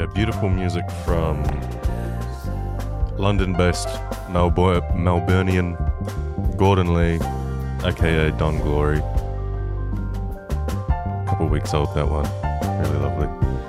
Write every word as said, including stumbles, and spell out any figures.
Yeah, beautiful music from London-based Melbourne, Melburnian Gordon Lee, aka Don Glory. A couple weeks old, that one. Really lovely.